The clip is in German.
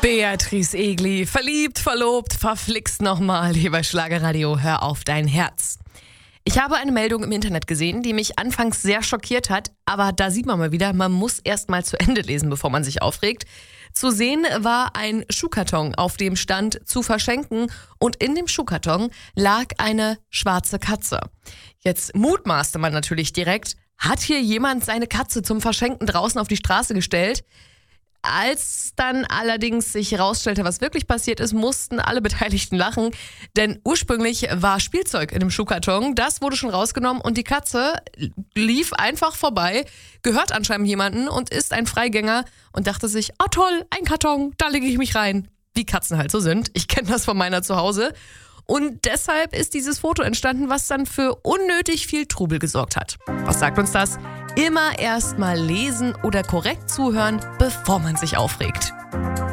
Beatrice Egli, verliebt, verlobt, verflixt nochmal hier bei Schlagerradio, hör auf dein Herz. Ich habe eine Meldung im Internet gesehen, die mich anfangs sehr schockiert hat, aber da sieht man mal wieder, man muss erst mal zu Ende lesen, bevor man sich aufregt. Zu sehen war ein Schuhkarton, auf dem stand zu verschenken, und in dem Schuhkarton lag eine schwarze Katze. Jetzt mutmaßte man natürlich direkt, hat hier jemand seine Katze zum Verschenken draußen auf die Straße gestellt? Als dann allerdings sich herausstellte, was wirklich passiert ist, mussten alle Beteiligten lachen, denn ursprünglich war Spielzeug in dem Schuhkarton, das wurde schon rausgenommen und die Katze lief einfach vorbei, gehört anscheinend jemanden und ist ein Freigänger und dachte sich, oh toll, ein Karton, da lege ich mich rein. Wie Katzen halt so sind, ich kenne das von meiner zu Hause. Und deshalb ist dieses Foto entstanden, was dann für unnötig viel Trubel gesorgt hat. Was sagt uns das? Immer erst mal lesen oder korrekt zuhören, bevor man sich aufregt.